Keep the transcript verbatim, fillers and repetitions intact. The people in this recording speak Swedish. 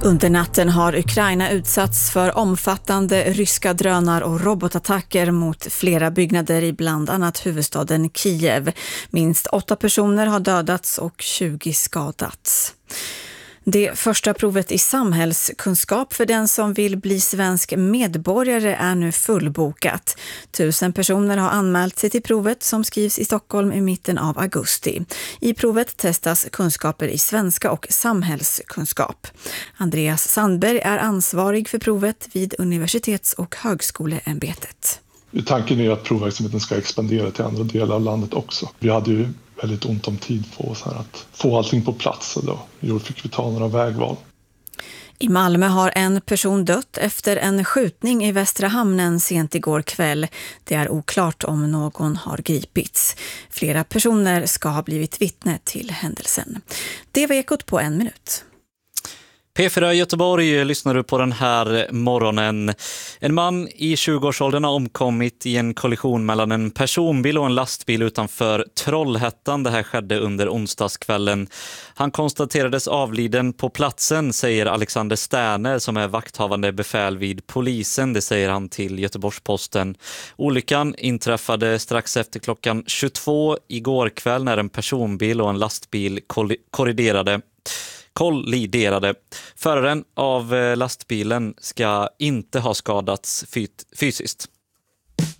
Under natten har Ukraina utsatts för omfattande ryska drönar och robotattacker mot flera byggnader i bland annat huvudstaden Kiev. Minst åtta personer har dödats och tjugo skadats. Det första provet i samhällskunskap för den som vill bli svensk medborgare är nu fullbokat. Tusen personer har anmält sig till provet som skrivs i Stockholm i mitten av augusti. I provet testas kunskaper i svenska och samhällskunskap. Andreas Sandberg är ansvarig för provet vid Universitets- och högskoleämbetet. Tanken är att provverksamheten ska expandera till andra delar av landet också. Vi hade ju väldigt ont om tid på oss här att få allting på plats, och då fick vi ta några vägval. I Malmö har en person dött efter en skjutning i Västra hamnen sent igår kväll. Det är oklart om någon har gripits. Flera personer ska ha blivit vittne till händelsen. Det var Ekot på en minut. P fyra Göteborg lyssnar du på den här morgonen. En man i tjugoårsåldern har omkommit i en kollision mellan en personbil och en lastbil utanför Trollhättan. Det här skedde under onsdagskvällen. Han konstaterades avliden på platsen, säger Alexander Sterner som är vakthavande befäl vid polisen. Det säger han till Göteborgs-Posten. Olyckan inträffade strax efter klockan tjugotvå igår kväll när en personbil och en lastbil koll- korriderade. kolliderade. Föraren av lastbilen ska inte ha skadats fysiskt.